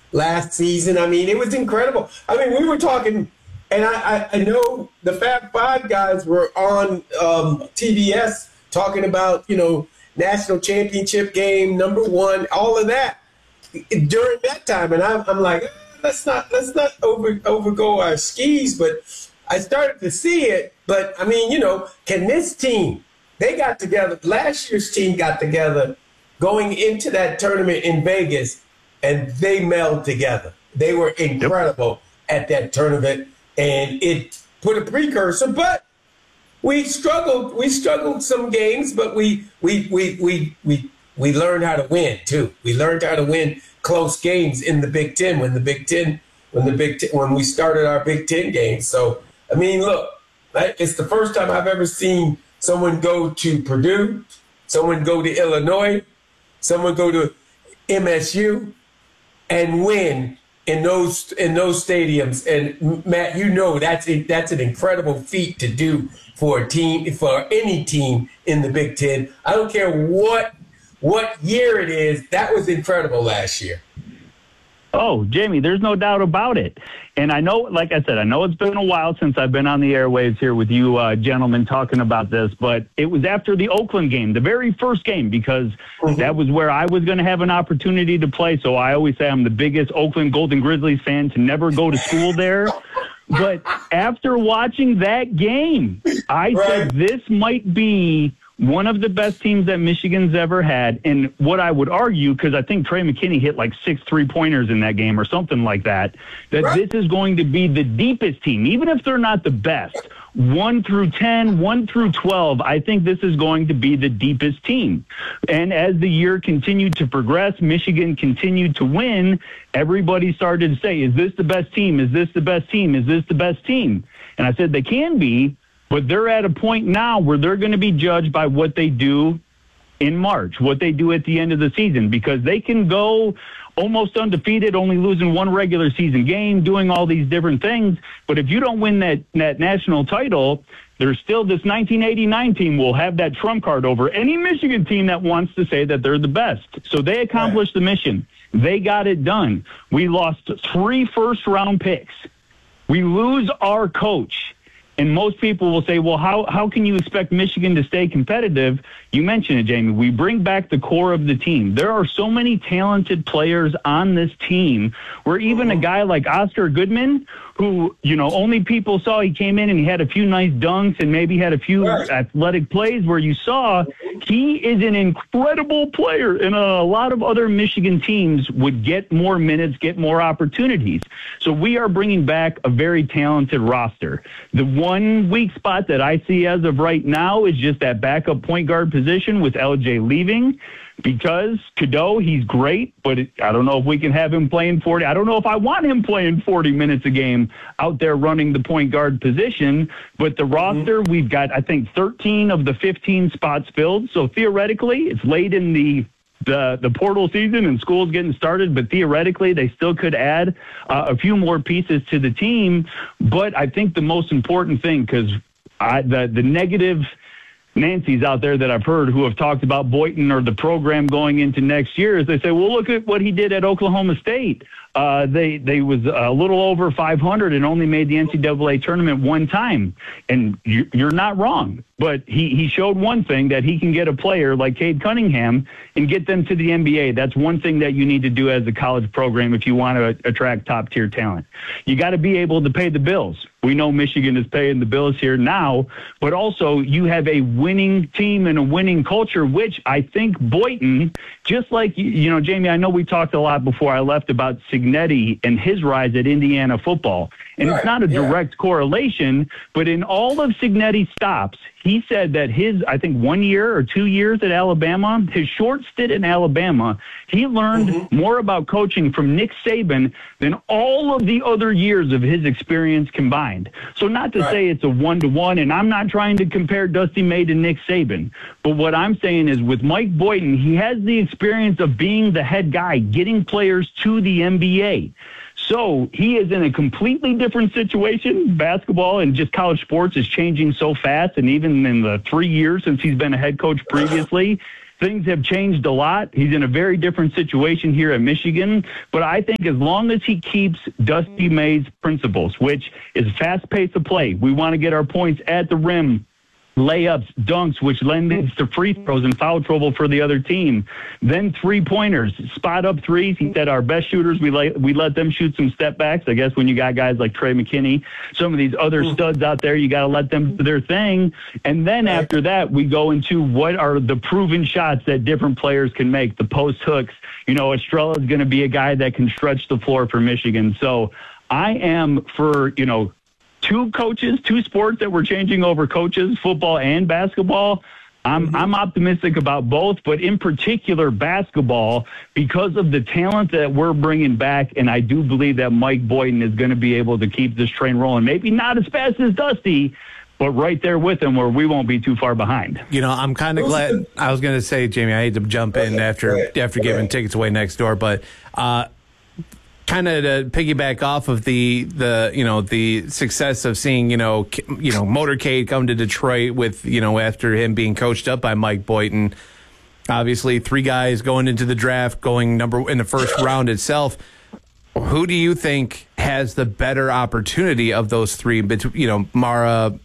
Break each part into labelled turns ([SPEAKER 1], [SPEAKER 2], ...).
[SPEAKER 1] last season. I mean, it was incredible. I mean, we were talking, and I know the Fab Five guys were on TBS talking about, national championship game, number one, all of that during that time. And I'm like, let's not overgo our skis. But I started to see it. But, I mean, can this team, they got together, last year's team got together going into that tournament in Vegas, and they meld together. They were incredible at that tournament, and it put a precursor. But we struggled. We struggled some games, but we learned how to win too. We learned how to win close games in the Big Ten when we started our Big Ten games. So I mean, look, it's the first time I've ever seen someone go to Purdue, someone go to Illinois, someone go to MSU, and win in those stadiums. And Matt, that's an incredible feat to do for a team, for any team in the Big Ten. I don't care what year it is. That was incredible last year.
[SPEAKER 2] Oh, Jamie, there's no doubt about it. And I know, like I said, I know it's been a while since I've been on the airwaves here with you gentlemen talking about this, but it was after the Oakland game, the very first game, because that was where I was going to have an opportunity to play. So I always say I'm the biggest Oakland Golden Grizzlies fan to never go to school there. But after watching that game, I said this might be one of the best teams that Michigan's ever had. And what I would argue, because I think Trey McKinney hit like 6 3-pointers in that game or something like that, this is going to be the deepest team, even if they're not the best. 1 through 10, 1 through 12, I think this is going to be the deepest team. And as the year continued to progress, Michigan continued to win. Everybody started to say, is this the best team? Is this the best team? Is this the best team? And I said, they can be, but they're at a point now where they're going to be judged by what they do in March, what they do at the end of the season, because they can go almost undefeated, only losing one regular season game, doing all these different things. But if you don't win that national title, there's still this 1989 team will have that trump card over any Michigan team that wants to say that they're the best. So they accomplished the mission. They got it done. We lost 3 first-round picks. We lose our coach. And most people will say, well, how can you expect Michigan to stay competitive? You mentioned it, Jamie. We bring back the core of the team. There are so many talented players on this team where even a guy like Oscar Goodman, who, only people saw he came in and he had a few nice dunks and maybe had a few athletic plays where you saw he is an incredible player, and a lot of other Michigan teams would get more minutes, get more opportunities. So we are bringing back a very talented roster. The one weak spot that I see as of right now is just that backup point guard position with LJ leaving. Because Cadeau, he's great, but I don't know if we can have him playing 40. I don't know if I want him playing 40 minutes a game out there running the point guard position. But the roster, we've got, I think, 13 of the 15 spots filled. So theoretically, it's late in the portal season and school's getting started, but theoretically they still could add a few more pieces to the team. But I think the most important thing, because the negative Nancy's out there that I've heard who have talked about Boynton or the program going into next year is they say, well, look at what he did at Oklahoma State. They was a little over 500 and only made the NCAA tournament one time. And you're not wrong. But he showed one thing, that he can get a player like Cade Cunningham and get them to the NBA. That's one thing that you need to do as a college program if you want to attract top-tier talent. You got to be able to pay the bills. We know Michigan is paying the bills here now, but also you have a winning team and a winning culture, which I think Boynton, just like, Jamie, I know we talked a lot before I left about Cignetti and his rise at Indiana football. And it's not a direct correlation, but in all of Cignetti's stops, he said that his, I think 1 year or 2 years at Alabama, his short stint in Alabama, he learned more about coaching from Nick Saban than all of the other years of his experience combined. So not to say it's a 1-to-1, and I'm not trying to compare Dusty May to Nick Saban, but what I'm saying is with Mike Boynton, he has the experience of being the head guy, getting players to the NBA. So he is in a completely different situation. Basketball and just college sports is changing so fast. And even in the 3 years since he's been a head coach previously, things have changed a lot. He's in a very different situation here at Michigan. But I think as long as he keeps Dusty May's principles, which is fast pace of play, we want to get our points at the rim, layups, dunks, which leads to free throws and foul trouble for the other team. Then three-pointers, spot-up threes. He said our best shooters, we let them shoot some step-backs. I guess when you got guys like Trey McKinney, some of these other studs out there, you got to let them do their thing. And then after that, we go into what are the proven shots that different players can make, the post hooks. You know, Estrella is going to be a guy that can stretch the floor for Michigan. So I am for, you know, two sports that we're changing over coaches, football and basketball. I'm optimistic about both, but in particular basketball because of the talent that we're bringing back, and I do believe that Mike Boynton is going to be able to keep this train rolling. Maybe not as fast as Dusty, but right there with him where we won't be too far behind.
[SPEAKER 3] You know, I'm kind of glad. I was going to say, Jamie, I hate to jump in after giving tickets away next door, but kind of to piggyback off of the success of seeing Motorcade come to Detroit with after him being coached up by Mike Boynton. Obviously, 3 guys going into the draft, going number in the first round itself. Who do you think has the better opportunity of those 3? Mara,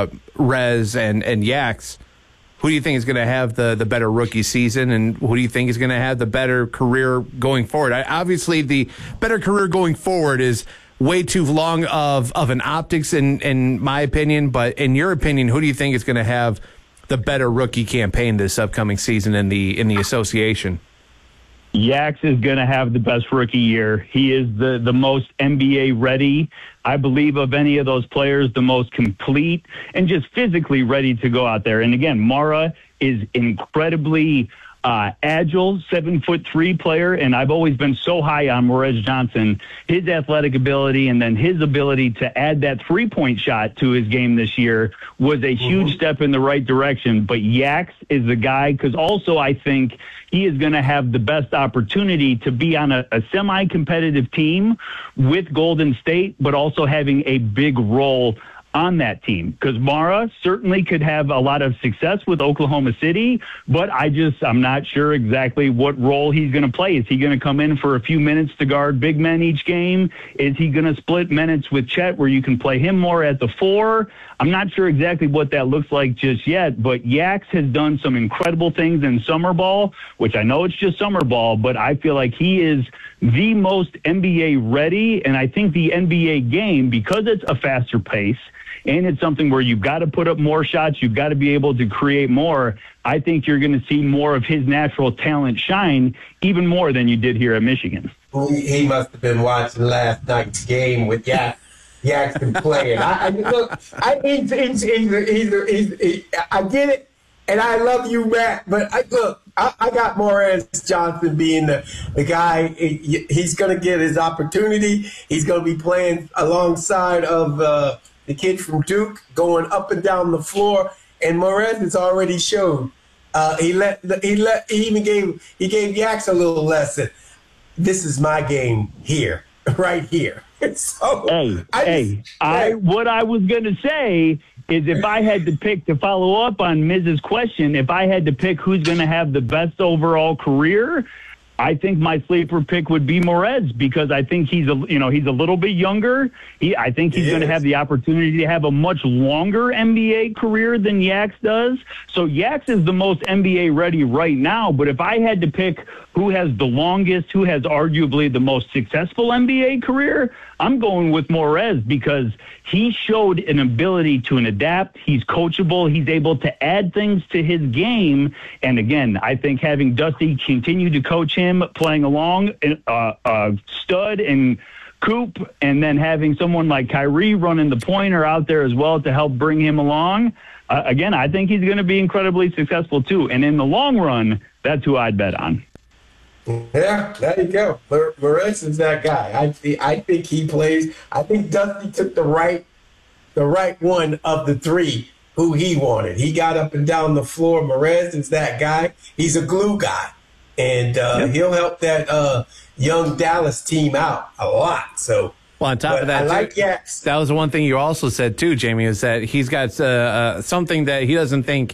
[SPEAKER 3] Rez, and Yax. Who do you think is going to have the better rookie season, and who do you think is going to have the better career going forward? Obviously, the better career going forward is way too long of an optics, in my opinion. But in your opinion, who do you think is going to have the better rookie campaign this upcoming season in the association?
[SPEAKER 2] Yax is going to have the best rookie year. He is the most NBA ready, I believe, of any of those players, the most complete and just physically ready to go out there. And again, Mara is incredibly agile, 7'3" player, and I've always been so high on Morez Johnson, his athletic ability, and then his ability to add that 3-point shot to his game this year was a huge step in the right direction. But Yax is the guy, because also I think he is going to have the best opportunity to be on a semi-competitive team with Golden State, but also having a big role on that team, because Mara certainly could have a lot of success with Oklahoma City, but I'm not sure exactly what role he's going to play. Is he going to come in for a few minutes to guard big men each game? Is he going to split minutes with Chet where you can play him more at the 4? I'm not sure exactly what that looks like just yet, but Yax has done some incredible things in summer ball, which I know it's just summer ball, but I feel like he is the most NBA ready, and I think the NBA game, because it's a faster pace, and it's something where you've got to put up more shots, you've got to be able to create more, I think you're going to see more of his natural talent shine even more than you did here at Michigan.
[SPEAKER 1] Well, he must have been watching last night's game with Yax and playing. I get it, and I love you, Matt, but I got Morez Johnson being the guy. He's going to get his opportunity. He's going to be playing alongside of the kid from Duke, going up and down the floor, and Morez has already showed. He even gave Yax a little lesson. This is my game here, right here. So,
[SPEAKER 2] what I was going to say is, if I had to pick, to follow up on Mrs. question, if I had to pick who's going to have the best overall career, I think my sleeper pick would be Morez, because I think he's a little bit younger. I think he's going to have the opportunity to have a much longer NBA career than Yax does. So Yax is the most NBA ready right now. But if I had to pick who has the longest, who has arguably the most successful NBA career, I'm going with Morez, because he showed an ability to adapt. He's coachable. He's able to add things to his game. And again, I think having Dusty continue to coach him, playing along Stud and Coop, and then having someone like Kyrie running the pointer out there as well to help bring him along, again, I think he's going to be incredibly successful too. And in the long run, that's who I'd bet on.
[SPEAKER 1] Yeah, there you go. Morez is that guy. I think he plays. I think Dusty took the right one of the 3 who he wanted. He got up and down the floor. Morez is that guy. He's a glue guy, and he'll help that young Dallas team out a lot. So,
[SPEAKER 3] well, on top of that, that was the one thing you also said too, Jamie, is that he's got something that he doesn't think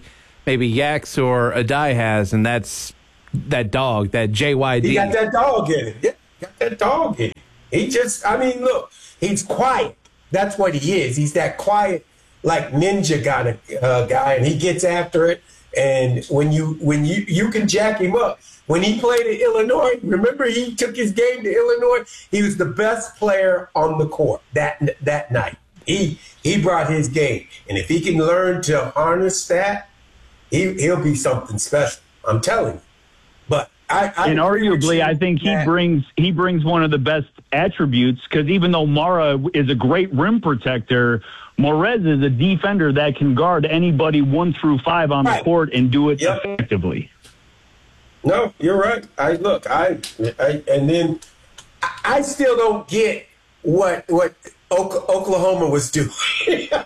[SPEAKER 3] maybe Yax or Adai has, and that's that dog, that JYD.
[SPEAKER 1] He got that dog in it. Yeah, got that dog in it. He just, I mean, look, he's quiet. That's what he is. He's that quiet, like ninja guy, and he gets after it. And when you can jack him up. When he played at Illinois, remember he took his game to Illinois? He was the best player on the court that night. He brought his game. And if he can learn to harness that, he'll be something special. I'm telling you. But
[SPEAKER 2] and arguably, I think he brings one of the best attributes, because even though Mara is a great rim protector, Morez is a defender that can guard anybody 1 through 5 on the court and do it effectively.
[SPEAKER 1] No, you're right. And then I still don't get what Oklahoma was doing. I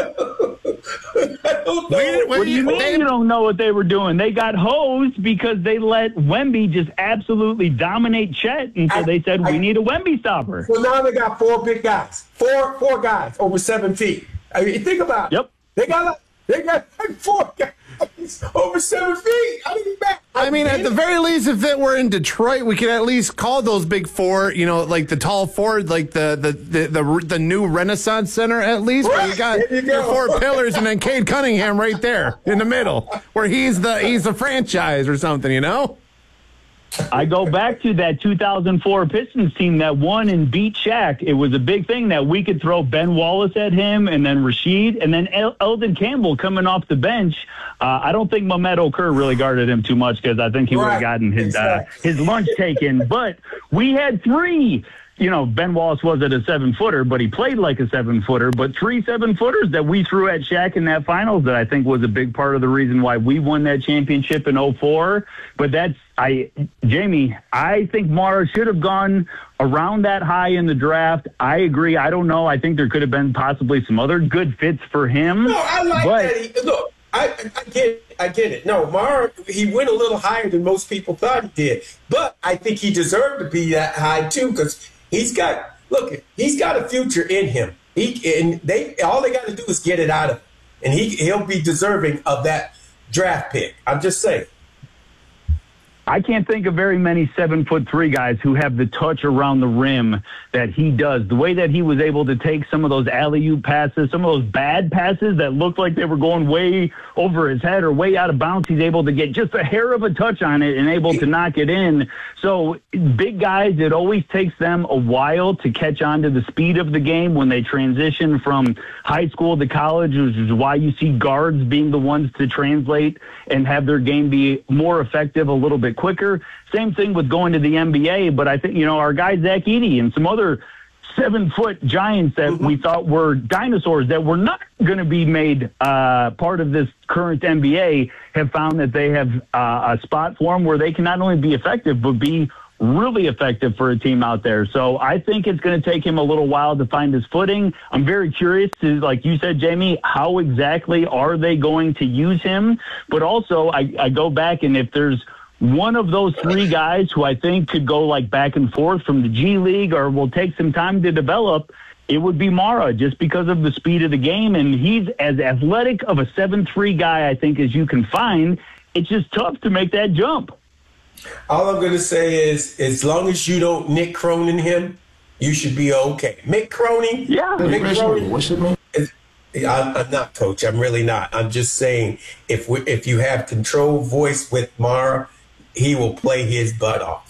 [SPEAKER 1] don't know.
[SPEAKER 2] What do you mean you don't know what they were doing? They got hosed because they let Wemby just absolutely dominate Chet, and so they said, we need a Wemby stopper.
[SPEAKER 1] So now they got 4 big guys, four guys over 7 feet. I mean, think about it.
[SPEAKER 2] Yep.
[SPEAKER 1] They got like 4 guys over 7 feet.
[SPEAKER 3] I mean, at the very least, if it were in Detroit, we could at least call those big 4, like the tall 4, like the new Renaissance Center, at least, where you got your 4 pillars and then Cade Cunningham right there in the middle, where he's the franchise or something,
[SPEAKER 2] I go back to that 2004 Pistons team that won and beat Shaq. It was a big thing that we could throw Ben Wallace at him, and then Rasheed, and then Eldon Campbell coming off the bench. I don't think Mehmet Okur really guarded him too much, because I think he would have gotten his lunch taken. But we had 3. Ben Wallace wasn't a 7-footer, but he played like a 7-footer. But 3 7-footers that we threw at Shaq in that finals that I think was a big part of the reason why we won that championship in 2004. But Jamie, I think Mara should have gone around that high in the draft. I agree. I don't know. I think there could have been possibly some other good fits for him.
[SPEAKER 1] No, I like that. Look, I get it. No, Mara, he went a little higher than most people thought he did. But I think he deserved to be that high, too, because he's got a future in him. All they got to do is get it out of him, and he'll be deserving of that draft pick. I'm just saying.
[SPEAKER 2] I can't think of very many 7'3" guys who have the touch around the rim that he does. The way that he was able to take some of those alley-oop passes, some of those bad passes that looked like they were going way over his head or way out of bounds, he's able to get just a hair of a touch on it and able to knock it in. So big guys, it always takes them a while to catch on to the speed of the game when they transition from high school to college, which is why you see guards being the ones to translate and have their game be more effective a little bit quicker. Same thing with going to the NBA, but I think, our guy Zach Edey and some other 7-foot giants that we thought were dinosaurs that were not going to be made part of this current NBA have found that they have a spot for them where they can not only be effective, but be really effective for a team out there. So I think it's going to take him a little while to find his footing. I'm very curious to, like you said, Jamie, how exactly are they going to use him? But also I go back, and if there's one of those 3 guys who I think could go like back and forth from the G League or will take some time to develop, it would be Mara, just because of the speed of the game. And he's as athletic of a 7'3" guy, I think, as you can find. It's just tough to make that jump.
[SPEAKER 1] All I'm going to say is, as long as you don't Nick Cronin him, you should be okay. Mick Cronin?
[SPEAKER 2] Yeah.
[SPEAKER 1] Mick Cronin. What's it mean? I'm not, Coach. I'm really not. I'm just saying, if you have control voice with Mara, he will play his butt off.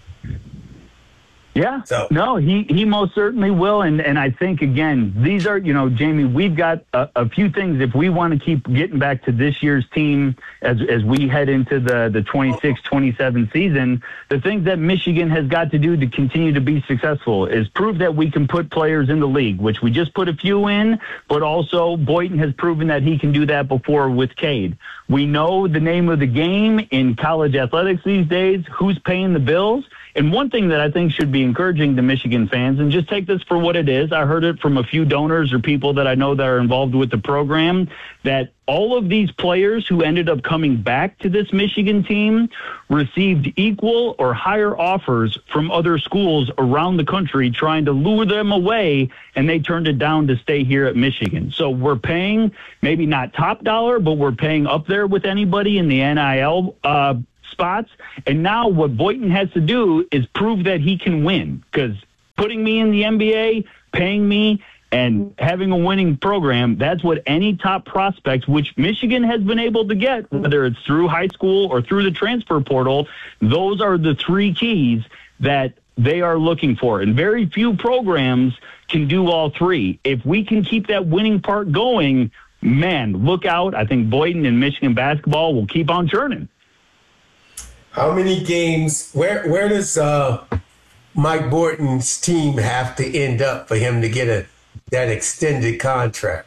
[SPEAKER 2] Yeah. So. No, he most certainly will. And I think, again, these are, Jamie, we've got a few things if we want to keep getting back to this year's team as we head into the 26-27 season. The things that Michigan has got to do to continue to be successful is prove that we can put players in the league, which we just put a few in, but also Boynton has proven that he can do that before with Cade. We know the name of the game in college athletics these days, who's paying the bills. And one thing that I think should be be encouraging the Michigan fans, and just take this for what it is. I heard it from a few donors or people that I know that are involved with the program, that all of these players who ended up coming back to this Michigan team received equal or higher offers from other schools around the country trying to lure them away, and they turned it down to stay here at Michigan. So we're paying maybe not top dollar, but we're paying up there with anybody in the NIL spots. And now what Boynton has to do is prove that he can win, because putting me in the NBA, paying me, and having a winning program, that's what any top prospect, which Michigan has been able to get, whether it's through high school or through the transfer portal, those are the three keys that they are looking for. And very few programs can do all three. If we can keep that winning part going, man, look out. I think Boynton and Michigan basketball will keep on churning.
[SPEAKER 1] How many games, where does Mike Boynton's team have to end up for him to get that extended contract?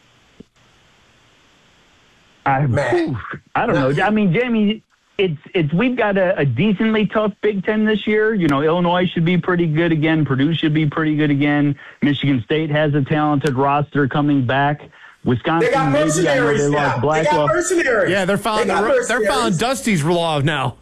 [SPEAKER 2] I don't know. I mean, Jamie, it's we've got a decently tough Big Ten this year. You know, Illinois should be pretty good again. Purdue should be pretty good again. Michigan State has a talented roster coming back. Wisconsin,
[SPEAKER 1] they got mercenaries now. They got mercenaries.
[SPEAKER 3] Yeah, they're following Dusty's law now.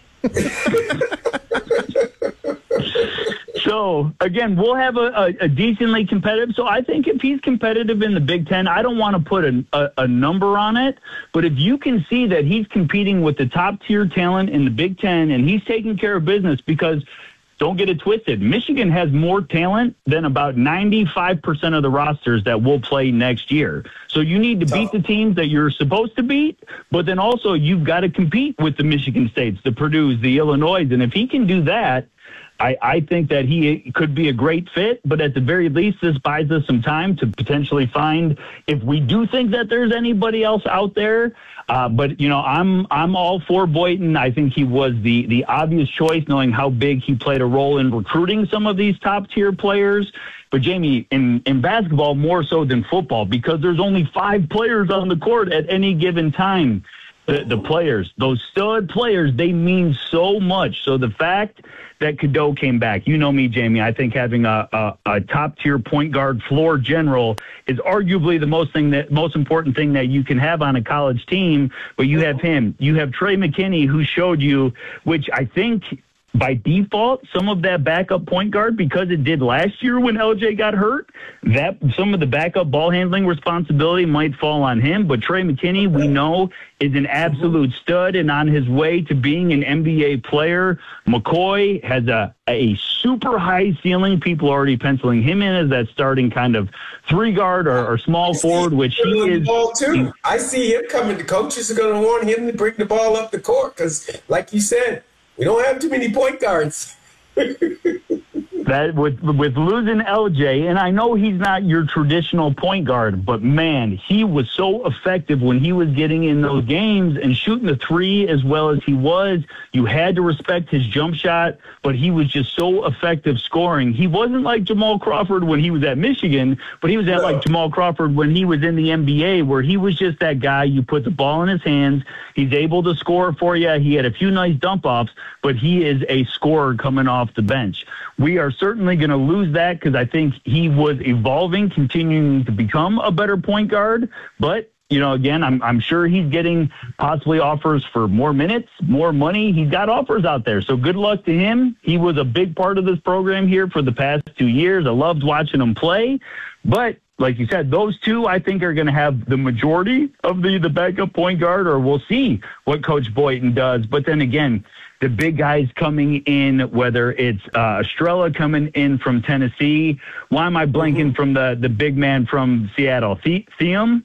[SPEAKER 2] So, again, we'll have a decently competitive. So I think if he's competitive in the Big Ten, I don't want to put a number on it. But if you can see that he's competing with the top-tier talent in the Big Ten and he's taking care of business, because don't get it twisted, Michigan has more talent than about 95% of the rosters that will play next year. So you need to beat the teams that you're supposed to beat, but then also you've got to compete with the Michigan States, the Purdues, the Illinois. And if he can do that, I think that he could be a great fit, but at the very least, this buys us some time to potentially find if we do think that there's anybody else out there. But, you know, I'm all for Boynton. I think he was the obvious choice, knowing how big he played a role in recruiting some of these top-tier players. But, Jamie, in basketball, more so than football, because there's only 5 players on the court at any given time. The players, those stud players, they mean so much. So the fact that Cadeau came back, you know me, Jamie, I think having a top-tier point guard floor general is arguably the most important thing that you can have on a college team. But you have him. You have Trey McKinney, who showed you, which I think by default, some of that backup point guard, because it did last year when LJ got hurt, that some of the backup ball handling responsibility might fall on him. But Trey McKinney, we know, is an absolute stud and on his way to being an NBA player. McCoy has a super high ceiling. People are already penciling him in as that starting kind of 3-guard or small forward, which he is.
[SPEAKER 1] Ball too. I see him coming. The coaches are going to want him to bring the ball up the court because, like you said, we don't have too many point guards. That
[SPEAKER 2] with losing LJ, and I know he's not your traditional point guard, but man, he was so effective when he was getting in those games and shooting the 3 as well as he was. You had to respect his jump shot, but he was just so effective scoring. He wasn't like Jamal Crawford when he was at Michigan, but he was like Jamal Crawford when he was in the NBA, where he was just that guy. You put the ball in his hands, he's able to score for you. He had a few nice dump-offs, but he is a scorer coming off the bench. We are certainly going to lose that because I think he was evolving, continuing to become a better point guard. But, you know, again, I'm sure he's getting possibly offers for more minutes, more money. He's got offers out there. So good luck to him. He was a big part of this program here for the past 2 years. I loved watching him play. But like you said, those two, I think, are going to have the majority of the backup point guard, or we'll see what Coach Boynton does. But then again, the big guys coming in, whether it's Estrella coming in from Tennessee. Why am I blanking from the big man from Seattle? Thiam?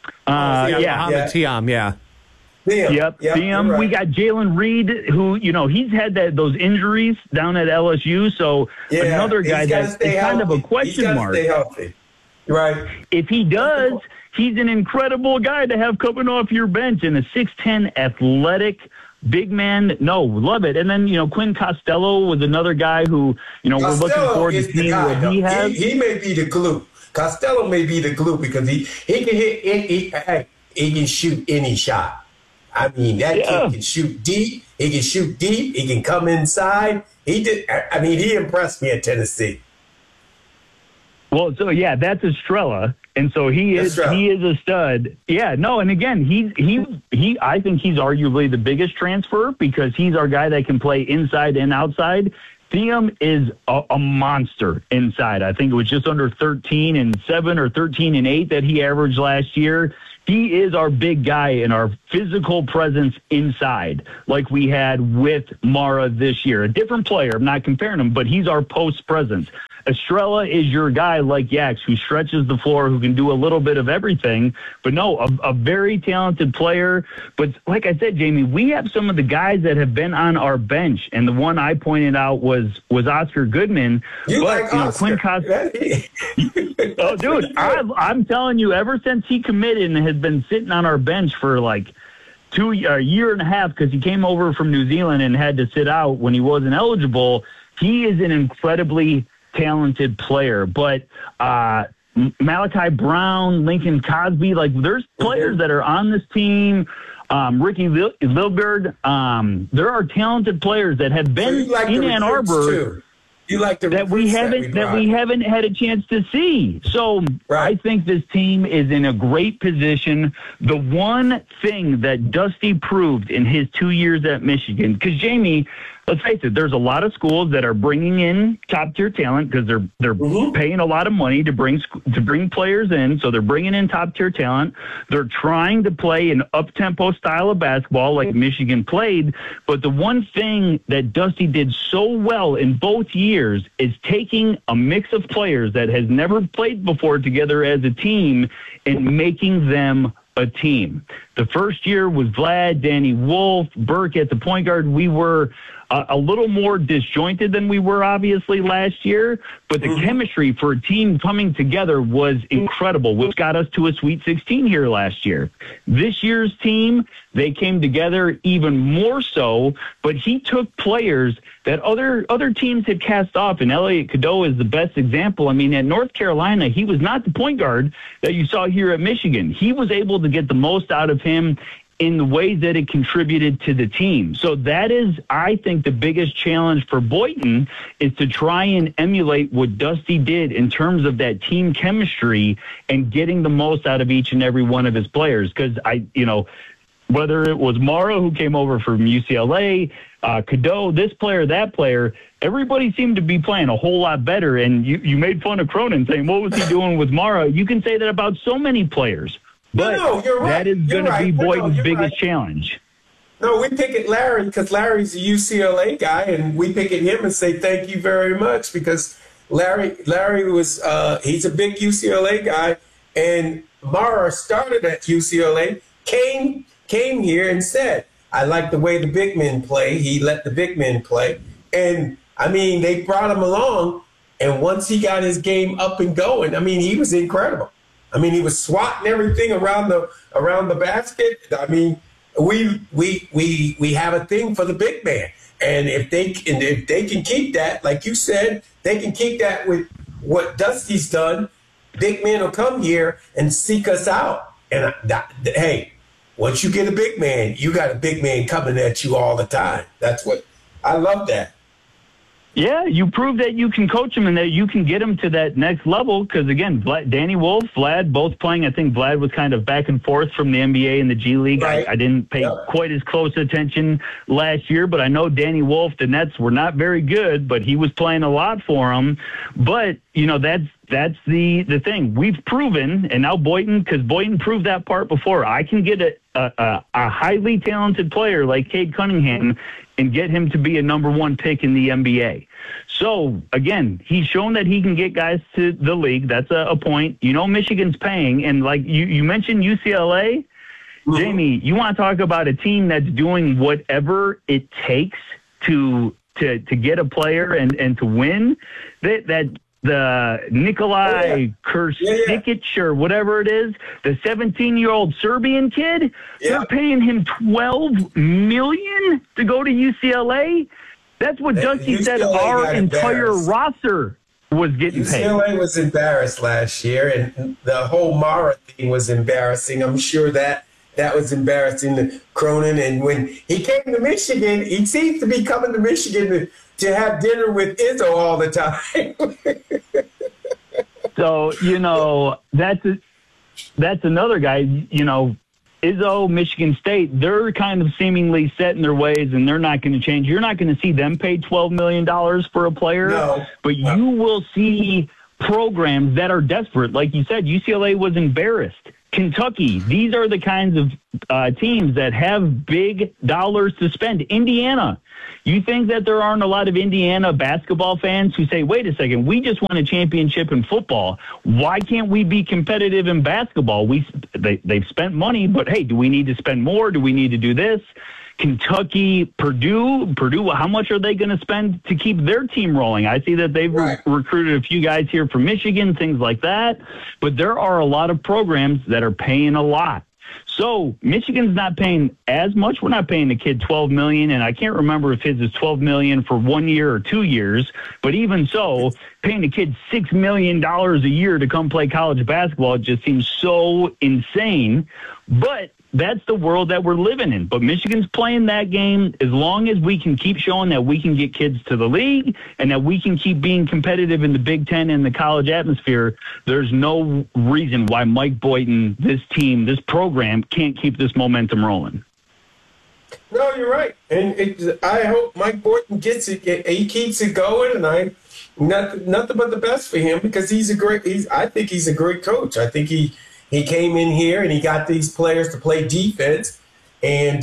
[SPEAKER 3] Thiam, yeah.
[SPEAKER 2] Yep, Thiam. Right. We got Jalen Reed, who, you know, he's had those injuries down at LSU. So another guy that's kind of a question mark.
[SPEAKER 1] Stay healthy. Right.
[SPEAKER 2] If he does, he's an incredible guy to have coming off your bench, and a 6'10" athletic big man. No, love it. And then, you know, Quinn Costello was another guy who, you know, we're looking forward to seeing what he has.
[SPEAKER 1] He may be the glue. Costello may be the glue because he can hit he can shoot any shot. I mean, that kid can shoot deep. He can shoot deep. He can come inside. He impressed me at Tennessee.
[SPEAKER 2] Well, so yeah, that's Estrella, and so he is a stud. Yeah, no, and again, he I think he's arguably the biggest transfer because he's our guy that can play inside and outside. Thiam is a monster inside. I think it was just under 13-7 or 13-8 that he averaged last year. He is our big guy in our physical presence inside, like we had with Mara this year. A different player. I'm not comparing him, but he's our post presence. Estrella is your guy like Yax, who stretches the floor, who can do a little bit of everything. But no, a very talented player. But like I said, Jamie, we have some of the guys that have been on our bench, and the one I pointed out was Oscar Goodman.
[SPEAKER 1] Oscar.
[SPEAKER 2] Quinn Costa. Oh, dude, I'm telling you, ever since he committed and has been sitting on our bench for like a year and a half because he came over from New Zealand and had to sit out when he wasn't eligible, he is an incredibly talented player. But Malachi Brown, Lincoln Cosby, like there's players that are on this team. Ricky Lilgard, there are talented players that have been in Ann Arbor.
[SPEAKER 1] You like the
[SPEAKER 2] that we haven't had a chance to see. So I think this team is in a great position. The one thing that Dusty proved in his 2 years at Michigan, because Jamie, let's face it, there's a lot of schools that are bringing in top tier talent because they're paying a lot of money to bring players in. So they're bringing in top tier talent. They're trying to play an up tempo style of basketball like Michigan played. But the one thing that Dusty did so well in both years is taking a mix of players that has never played before together as a team and making them a team. The first year was Vlad, Danny Wolf, Burke at the point guard. We were a little more disjointed than we were obviously last year, but the chemistry for a team coming together was incredible, which got us to a Sweet 16 here last year. This year's team, they came together even more so, but he took players that other teams had cast off, and Elliot Cadeau is the best example. I mean, at North Carolina, he was not the point guard that you saw here at Michigan. He was able to get the most out of him in the ways that it contributed to the team. So that is, I think, the biggest challenge for Boynton is to try and emulate what Dusty did in terms of that team chemistry and getting the most out of each and every one of his players. Because whether it was Mara who came over from UCLA, Cadeau, this player, that player, everybody seemed to be playing a whole lot better. And you made fun of Cronin saying, what was he doing with Mara? You can say that about so many players. But
[SPEAKER 1] you're right.
[SPEAKER 2] That is going to be Boynton's biggest challenge.
[SPEAKER 1] No, we pick at Larry because Larry's a UCLA guy, and we pick at him and say thank you very much because Larry was he's a big UCLA guy, and Mara started at UCLA, came here and said, I like the way the big men play. He let the big men play, and I mean they brought him along, and once he got his game up and going, I mean he was incredible. I mean, he was swatting everything around the basket. I mean, we have a thing for the big man, and if they can keep that, like you said, they can keep that with what Dusty's done. Big men will come here and seek us out. And hey, once you get a big man, you got a big man coming at you all the time. That's what I love that.
[SPEAKER 2] Yeah, you prove that you can coach him and that you can get him to that next level. Because, again, Danny Wolf, Vlad, both playing. I think Vlad was kind of back and forth from the NBA and the G League. Right. I didn't pay quite as close attention last year, but I know Danny Wolf, the Nets were not very good, but he was playing a lot for him. But, that's the thing. We've proven, and now Boynton, because Boynton proved that part before, I can get a highly talented player like Cade Cunningham and get him to be a number one pick in the NBA. So, again, he's shown that he can get guys to the league. That's a point. Michigan's paying, and like you mentioned UCLA, Jamie, you want to talk about a team that's doing whatever it takes to get a player and to win, that the Nikolai Krstić or whatever it is, the 17-year-old Serbian kid, they're paying him $12 million to go to UCLA. That's what Dusty said our entire roster was getting paid.
[SPEAKER 1] UCLA was embarrassed last year, and the whole Mara thing was embarrassing. I'm sure that That was embarrassing to Cronin. And when he came to Michigan, he seems to be coming to Michigan to have dinner with Izzo all the time.
[SPEAKER 2] So, that's another guy, Izzo, Michigan State, they're kind of seemingly set in their ways, and they're not going to change. You're not going to see them pay $12 million for a player, but you will see programs that are desperate. Like you said, UCLA was embarrassed. Kentucky, these are the kinds of teams that have big dollars to spend. Indiana, you think that there aren't a lot of Indiana basketball fans who say, wait a second, we just won a championship in football. Why can't we be competitive in basketball? They've spent money, but hey, do we need to spend more? Do we need to do this? Kentucky, Purdue, how much are they going to spend to keep their team rolling? I see that they've recruited a few guys here from Michigan, things like that. But there are a lot of programs that are paying a lot. So Michigan's not paying as much. We're not paying the kid $12 million, and I can't remember if his is $12 million for 1 year or 2 years. But even so, paying the kid $6 million a year to come play college basketball, it just seems so insane. But that's the world that we're living in. But Michigan's playing that game. As long as we can keep showing that we can get kids to the league and that we can keep being competitive in the Big Ten and the college atmosphere, there's no reason why Mike Boynton, this team, this program can't keep this momentum rolling.
[SPEAKER 1] No, you're right. And I hope Mike Boynton gets it. He keeps it going, and nothing but the best for him, because I think he's a great coach. I think he came in here and he got these players to play defense, and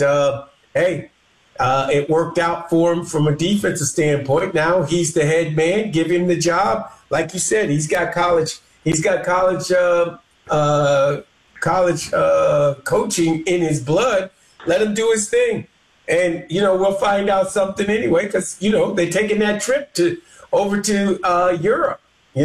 [SPEAKER 1] it worked out for him from a defensive standpoint. Now he's the head man. Give him the job. Like you said, he's got college coaching in his blood. Let him do his thing, and we'll find out something anyway, because they're taking that trip over to Europe.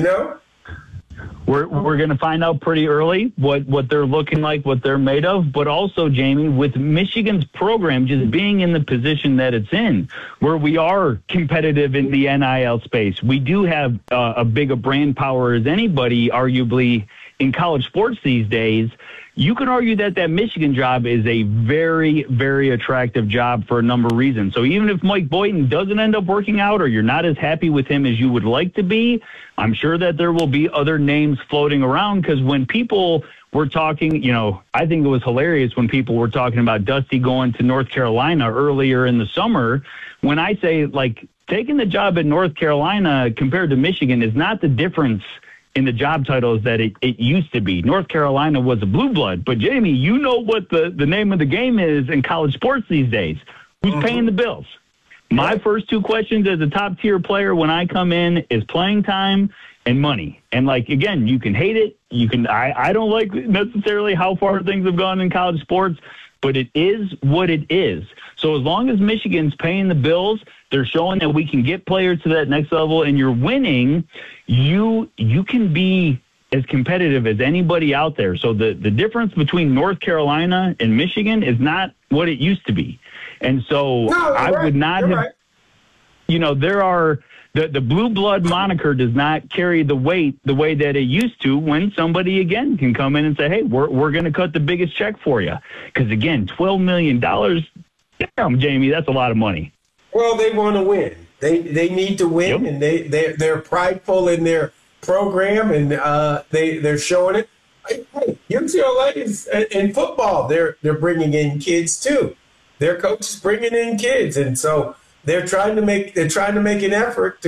[SPEAKER 2] We're going to find out pretty early what they're looking like, what they're made of. But also, Jamie, with Michigan's program just being in the position that it's in, where we are competitive in the NIL space, we do have a big brand power as anybody, arguably, in college sports these days. You can argue that Michigan job is a very, very attractive job for a number of reasons. So even if Mike Boynton doesn't end up working out, or you're not as happy with him as you would like to be, I'm sure that there will be other names floating around, because when people were talking, I think it was hilarious when people were talking about Dusty going to North Carolina earlier in the summer. When I say, taking the job at North Carolina compared to Michigan is not the difference in the job titles that it used to be. North Carolina was a blue blood. But, Jamie, you know what the name of the game is in college sports these days. Who's paying the bills? My first two questions as a top-tier player when I come in is playing time and money. And, again, you can hate it. I don't like necessarily how far things have gone in college sports, but it is what it is. So as long as Michigan's paying the bills, they're showing that we can get players to that next level, and you're winning, you can be as competitive as anybody out there. So the difference between North Carolina and Michigan is not what it used to be. And so would not have, there are, the blue blood moniker does not carry the weight the way that it used to when somebody, again, can come in and say, hey, we're going to cut the biggest check for you. Because, again, $12 million, damn, Jamie, that's a lot of money.
[SPEAKER 1] Well, they want to win. They need to win, and they're prideful in their program, and they're showing it. Hey, UCLA is in football. They're bringing in kids too. Their coach is bringing in kids, and so they're trying to make an effort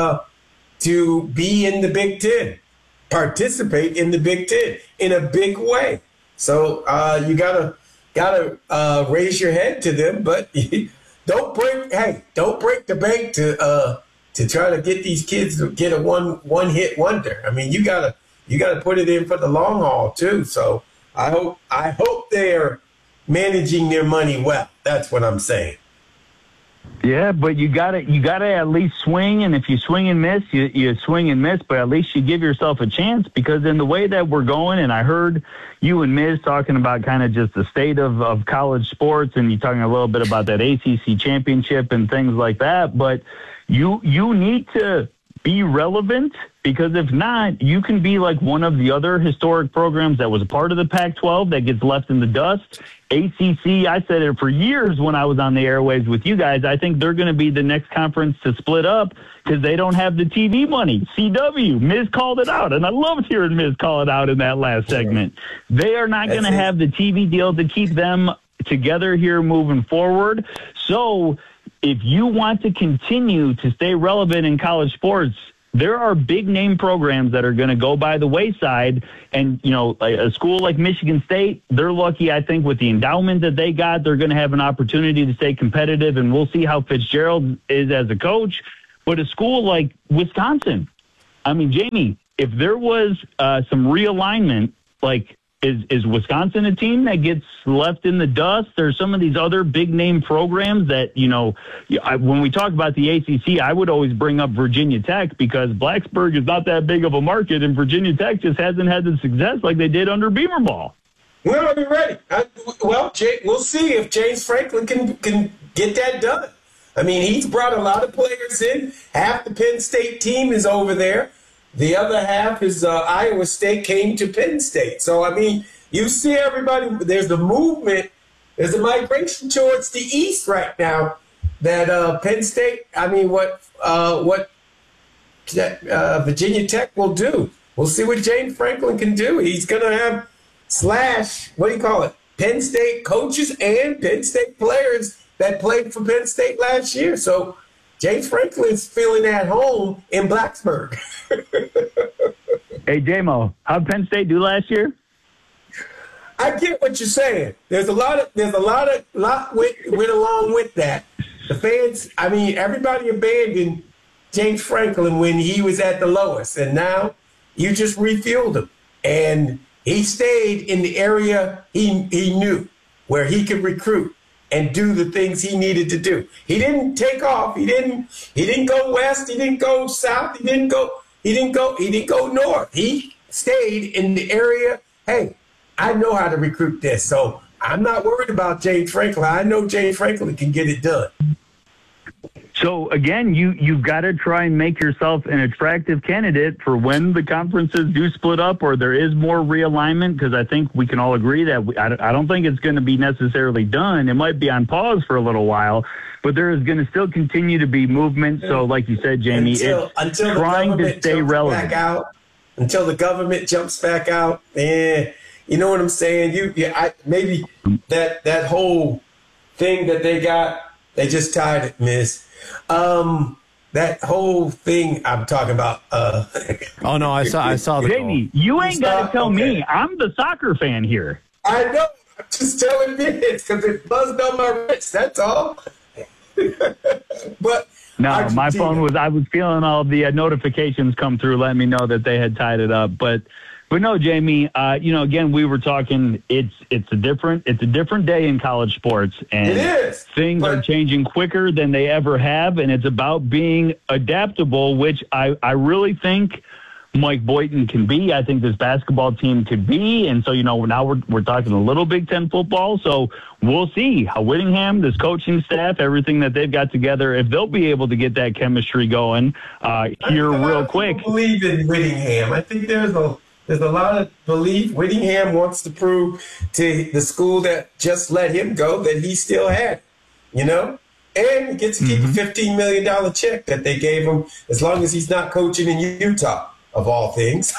[SPEAKER 1] to be in the Big Ten, participate in the Big Ten in a big way. So you gotta raise your head to them, but don't break the bank to try to get these kids to get a one hit wonder. I mean, you gotta put it in for the long haul too. So I hope they're managing their money well. That's what I'm saying.
[SPEAKER 2] Yeah, but you gotta at least swing, and if you swing and miss, you swing and miss, but at least you give yourself a chance, because in the way that we're going, and I heard you and Miz talking about kind of just the state of college sports, and you're talking a little bit about that ACC championship and things like that, but you need to be relevant, because if not, you can be like one of the other historic programs that was a part of the Pac-12 that gets left in the dust. ACC, I said it for years when I was on the airwaves with you guys. I think they're going to be the next conference to split up because they don't have the TV money. CW, Miz called it out, and I loved hearing Miz call it out in that last segment. They are not going to have the TV deal to keep them together here moving forward. So if you want to continue to stay relevant in college sports, there are big name programs that are going to go by the wayside. And, you know, a school like Michigan State, they're lucky, I think, with the endowment that they got, they're going to have an opportunity to stay competitive, and we'll see how Fitzgerald is as a coach. But a school like Wisconsin, I mean, Jamie, if there was some realignment, like, is Wisconsin a team that gets left in the dust? There's some of these other big name programs that, you know, when we talk about the ACC, I would always bring up Virginia Tech because Blacksburg is not that big of a market, and Virginia Tech just hasn't had the success like they did under Beamer Ball.
[SPEAKER 1] We're going to be ready. We'll see if James Franklin can get that done. I mean, he's brought a lot of players in. Half the Penn State team is over there. The other half is Iowa State came to Penn State. So, I mean, you see everybody, there's a movement, there's a migration towards the east right now that Penn State, I mean, what Virginia Tech will do. We'll see what James Franklin can do. He's going to have Penn State coaches and Penn State players that played for Penn State last year. So, James Franklin's feeling at home in Blacksburg.
[SPEAKER 2] Hey, J-Mo, how'd Penn State do last year?
[SPEAKER 1] I get what you're saying. There's a lot went along with that. The fans, I mean, everybody abandoned James Franklin when he was at the lowest, and now you just refueled him. And he stayed in the area he knew where he could recruit and do the things he needed to do. He didn't take off. He didn't go west. He didn't go south. He didn't go north. He stayed in the area. Hey, I know how to recruit this, so I'm not worried about James Franklin. I know James Franklin can get it done.
[SPEAKER 2] So, again, you've got to try and make yourself an attractive candidate for when the conferences do split up or there is more realignment, because I think we can all agree that I don't think it's going to be necessarily done. It might be on pause for a little while, but there is going to still continue to be movement. So, like you said, Jamie, it's trying to stay relevant.
[SPEAKER 1] Until the government jumps back out, you know what I'm saying? Maybe that whole thing that they got, they just tied it, Miss. That whole thing I'm talking about.
[SPEAKER 3] Oh no, I saw the
[SPEAKER 2] Jamie,
[SPEAKER 3] goal.
[SPEAKER 2] You ain't got to tell me. I'm the soccer fan here.
[SPEAKER 1] I know. I'm just telling Vince because it buzzed on my wrist. That's all. But
[SPEAKER 2] no,
[SPEAKER 1] Argentina.
[SPEAKER 2] My phone was. I was feeling all the notifications come through, letting me know that they had tied it up. But no, Jamie. Again, we were talking. It's a different day in college sports, and
[SPEAKER 1] it is.
[SPEAKER 2] Things are changing quicker than they ever have, and it's about being adaptable, which I really think Mike Boynton can be. I think this basketball team could be, and so now we're talking a little Big Ten football. So we'll see how Whittingham, this coaching staff, everything that they've got together, if they'll be able to get that chemistry going here real quick.
[SPEAKER 1] I believe in Whittingham. I think there's a lot of belief. Whittingham wants to prove to the school that just let him go that he still had, and he gets to keep a $15 million check that they gave him as long as he's not coaching in Utah, of all things.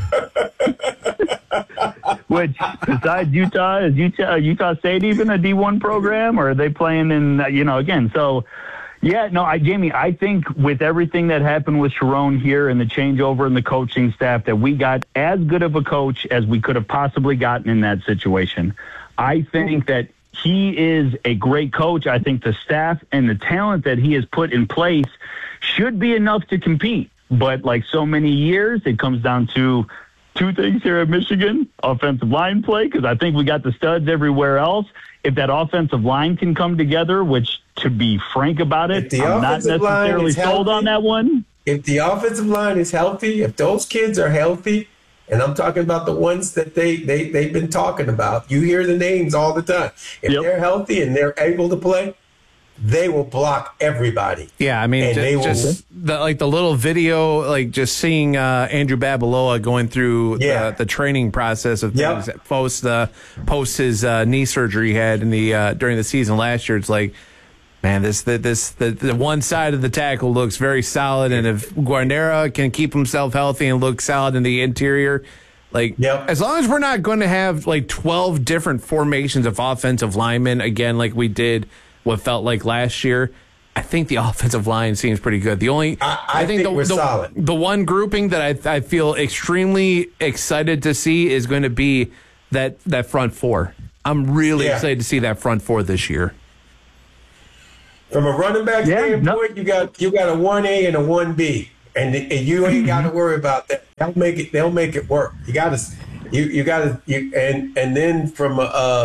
[SPEAKER 2] Which, besides Utah, is Utah State even a D1 program, or are they playing in, again? So, yeah, no, Jamie, I think with everything that happened with Sharon here and the changeover in the coaching staff, that we got as good of a coach as we could have possibly gotten in that situation. I think that he is a great coach. I think the staff and the talent that he has put in place should be enough to compete. But like so many years, it comes down to two things here at Michigan: offensive line play, because I think we got the studs everywhere else. If that offensive line can come together, which, to be frank about it, I'm not necessarily sold on that one.
[SPEAKER 1] If the offensive line is healthy, if those kids are healthy, and I'm talking about the ones that they've been talking about, you hear the names all the time. If they're healthy and they're able to play, they will block everybody.
[SPEAKER 3] Yeah, I mean, just the little video, like just seeing Andrew Babaloa going through the training process of things post his knee surgery he had in the during the season last year. It's like, man, the one side of the tackle looks very solid, and if Guarnera can keep himself healthy and look solid in the interior, as long as we're not going to have like 12 different formations of offensive linemen again, like we did what felt like last year, I think the offensive line seems pretty good. The only I think we're solid. The one grouping that I feel extremely excited to see is going to be that front four. I'm really excited to see that front four this year.
[SPEAKER 1] From a running back standpoint, you got a 1A and a 1B, and you ain't got to worry about that. They'll make it work. And then from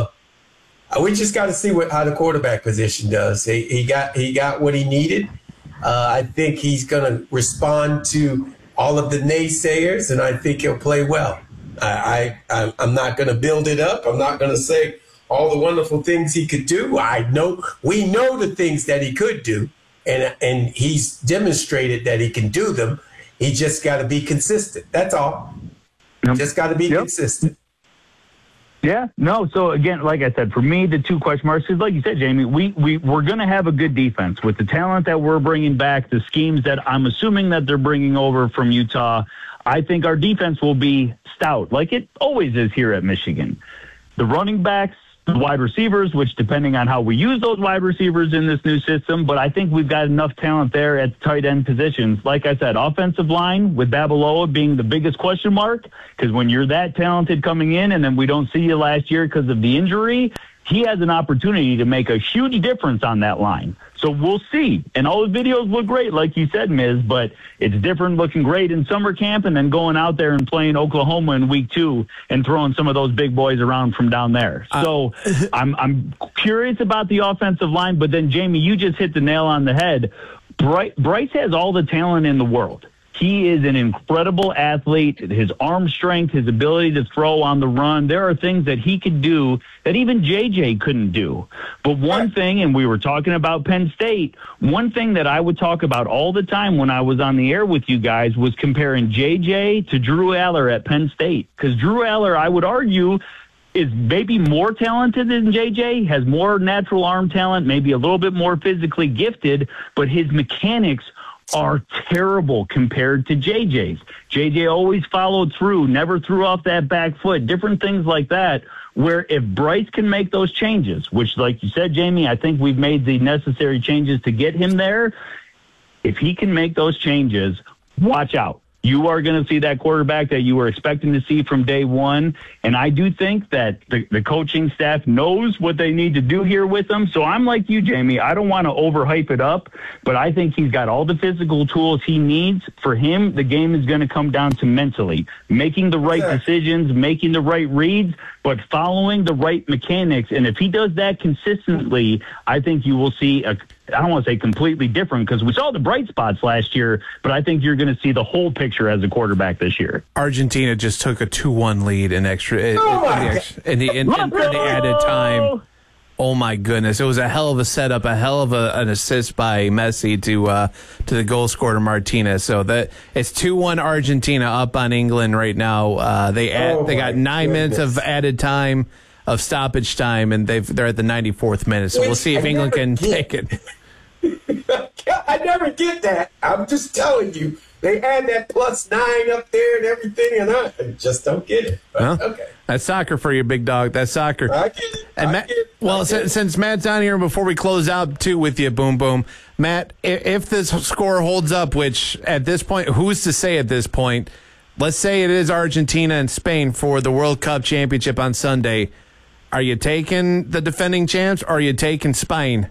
[SPEAKER 1] we just got to see how the quarterback position does. He got what he needed. I think he's going to respond to all of the naysayers, and I think he'll play well. I'm not going to build it up. I'm not going to say all the wonderful things he could do. We know the things that he could do, and he's demonstrated that he can do them. He just got to be consistent. That's all. Just got to be consistent.
[SPEAKER 2] Yeah, no. So again, like I said, for me, the two question marks is, like you said, Jamie, we're going to have a good defense with the talent that we're bringing back, the schemes that I'm assuming that they're bringing over from Utah. I think our defense will be stout, like it always is here at Michigan. The running backs, the wide receivers, which depending on how we use those wide receivers in this new system, but I think we've got enough talent there at tight end positions. Like I said, offensive line with Babaloa being the biggest question mark, because when you're that talented coming in and then we don't see you last year because of the injury, he has an opportunity to make a huge difference on that line. So we'll see. And all the videos look great, like you said, Miz, but it's different looking great in summer camp and then going out there and playing Oklahoma in week 2 and throwing some of those big boys around from down there. So I'm curious about the offensive line, but then, Jamie, you just hit the nail on the head. Bryce has all the talent in the world. He is an incredible athlete. His arm strength, his ability to throw on the run, there are things that he could do that even JJ couldn't do. But one thing, and we were talking about Penn State, one thing that I would talk about all the time when I was on the air with you guys was comparing JJ to Drew Aller at Penn State. Because Drew Aller, I would argue, is maybe more talented than JJ, has more natural arm talent, maybe a little bit more physically gifted, but his mechanics are terrible compared to JJ's. JJ always followed through, never threw off that back foot, different things like that, where if Bryce can make those changes, which, like you said, Jamie, I think we've made the necessary changes to get him there. If he can make those changes, watch out. You are going to see that quarterback that you were expecting to see from day one. And I do think that the coaching staff knows what they need to do here with him. So I'm like you, Jamie. I don't want to overhype it up, but I think he's got all the physical tools he needs. For him, the game is going to come down to mentally making the right decisions, making the right reads, but following the right mechanics. And if he does that consistently, I think you will see I don't want to say completely different, because we saw the bright spots last year, but I think you're going to see the whole picture as a quarterback this year.
[SPEAKER 3] Argentina just took a 2-1 lead in the added time. Oh my goodness! It was a hell of a setup, a hell of an assist by Messi to the goal scorer Martinez. So that it's 2-1 Argentina up on England right now. They got 9 minutes of added time, of stoppage time, and they're at the 94th minute. So we'll see if England can take it.
[SPEAKER 1] I never get that. I'm just telling you. They add that +9 up there and everything, and I just don't get it. But, okay.
[SPEAKER 3] That's soccer for you, big dog. That's soccer.
[SPEAKER 1] I get it. And
[SPEAKER 3] since Matt's on here, before we close out, too, with you, Boom Boom, Matt, if this score holds up, which at this point, who's to say at this point, let's say it is Argentina and Spain for the World Cup championship on Sunday, are you taking the defending champs or are you taking Spain?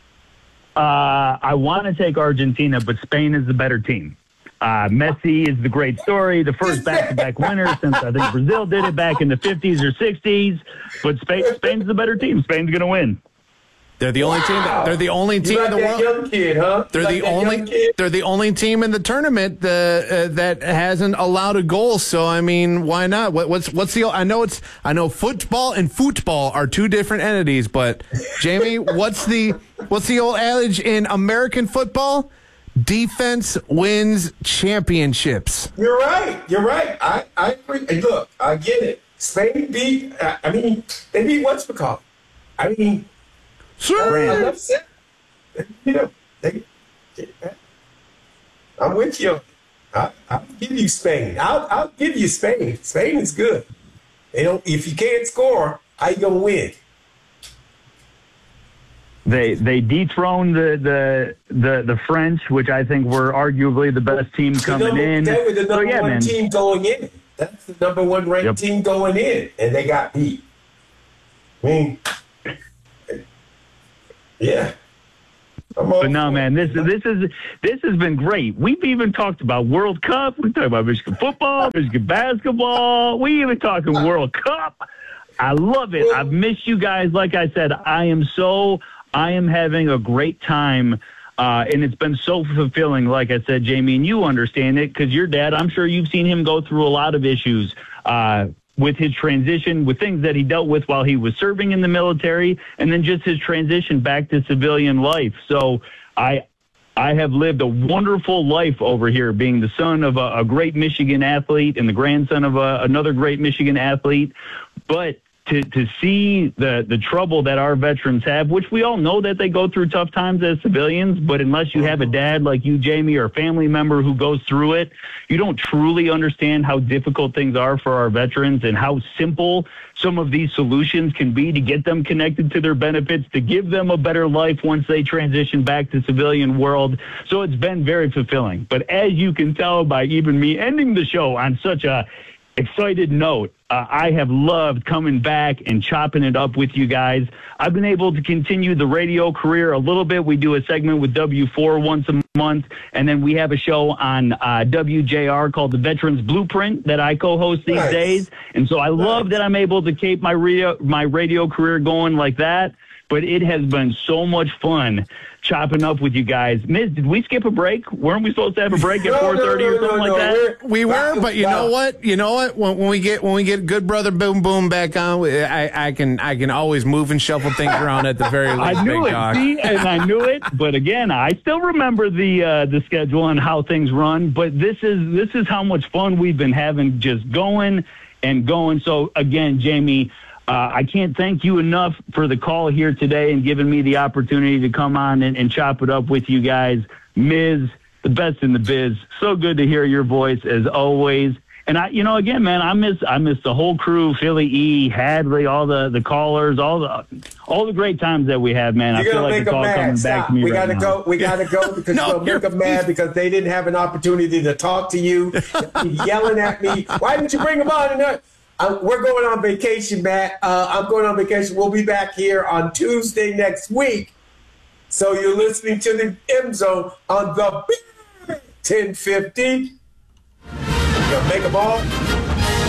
[SPEAKER 2] I want to take Argentina, but Spain is the better team. Messi is the great story, the first back-to-back winner since I think Brazil did it back in the 50s or 60s. But Spain's the better team. Spain's going to win.
[SPEAKER 3] They're the only team. They're the only team in the world.
[SPEAKER 1] Young kid, huh?
[SPEAKER 3] They're the only. They're the only team in the tournament that hasn't allowed a goal. So I mean, why not? What's the? I know football and football are two different entities, but Jamie, what's the old adage in American football? Defense wins championships.
[SPEAKER 1] You're right. I agree. And look, I get it. Spain beat. They beat whatchamacallit. I mean.
[SPEAKER 3] Sure.
[SPEAKER 1] I'm upset. I'm with you. I'll give you Spain. I'll give you Spain. Spain is good. If you can't score, how you gonna win?
[SPEAKER 2] They dethroned the French, which I think were arguably the best team coming in.
[SPEAKER 1] They were the number one team going in. That's the number one ranked team going in, and they got beat. I mean. Yeah.
[SPEAKER 2] But no, man, this has been great. We've even talked about World Cup. We talked about Michigan football, Michigan basketball. We even talking World Cup. I love it. I've missed you guys. Like I said, I am having a great time. And it's been so fulfilling. Like I said, Jamie, and you understand it because your dad, I'm sure you've seen him go through a lot of issues, with his transition, with things that he dealt with while he was serving in the military, and then just his transition back to civilian life. So I have lived a wonderful life over here, being the son of a great Michigan athlete and the grandson of another great Michigan athlete. But to see the trouble that our veterans have, which we all know that they go through tough times as civilians, but unless you have a dad like you, Jamie, or a family member who goes through it, you don't truly understand how difficult things are for our veterans and how simple some of these solutions can be to get them connected to their benefits, to give them a better life once they transition back to civilian world. So it's been very fulfilling. But as you can tell by even me ending the show on such a excited note, I have loved coming back and chopping it up with you guys. I've been able to continue the radio career a little bit. We do a segment with W4 once a month, and then we have a show on WJR called The Veterans Blueprint that I co-host these days. And so I love that I'm able to keep my radio career going like that. But it has been so much fun chopping up with you guys. Miz, did we skip a break? Weren't we supposed to have a break at 4:30 or something like that?
[SPEAKER 3] We were, but you know what? When we get Good Brother Boom Boom back on, I can always move and shuffle things around at the very least.
[SPEAKER 2] I knew it, see, and I knew it. But again, I still remember the schedule and how things run. But this is how much fun we've been having, just going and going. So again, Jamie, I can't thank you enough for the call here today and giving me the opportunity to come on and chop it up with you guys. Miz, the best in the biz. So good to hear your voice as always. And again, man, I miss the whole crew, Philly E, Hadley, all the callers, all the great times that we had, man. I feel like it's all coming back to me.
[SPEAKER 1] We gotta go because you're gonna make them mad because they didn't have an opportunity to talk to you, yelling at me. Why didn't you bring them on? We're going on vacation, Matt. I'm going on vacation. We'll be back here on Tuesday next week. So you're listening to the M Zone on the 1050. You gonna make a ball?